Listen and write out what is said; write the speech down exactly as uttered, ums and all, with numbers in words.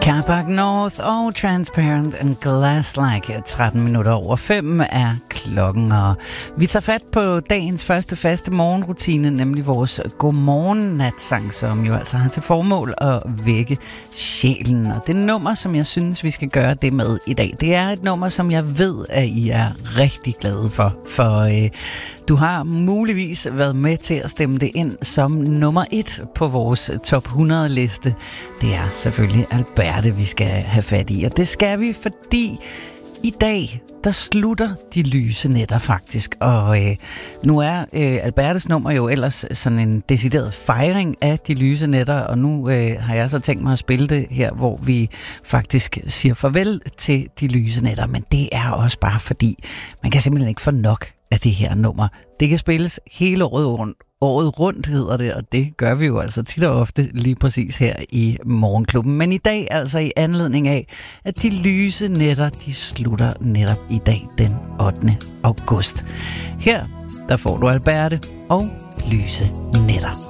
Car Park North og Transparent and Glass Like. tretten minutter over fem er klokken, og vi tager fat på dagens første faste morgenrutine, nemlig vores godmorgen-natsang, som jo altså har til formål at vække sjælen. Og det nummer, som jeg synes, vi skal gøre det med i dag, det er et nummer, som jeg ved, at I er rigtig glade for. For øh, du har muligvis været med til at stemme det ind som nummer et på vores top hundrede liste. Det er selvfølgelig Alberte, vi skal have fat i. Og det skal vi, fordi i dag, der slutter de lyse nætter faktisk. Og øh, nu er øh, Albertes nummer jo ellers sådan en decideret fejring af de lyse nætter. Og nu øh, har jeg så tænkt mig at spille det her, hvor vi faktisk siger farvel til de lyse nætter. Men det er også bare fordi, man kan simpelthen ikke få nok af det her nummer. Det kan spilles hele året rundt. Året rundt hedder det, og det gør vi jo altså tit og ofte lige præcis her i Morgenklubben. Men i dag altså i anledning af, at de lyse nætter, de slutter netop i dag den ottende august. Her, der får du Alberte og lyse nætter.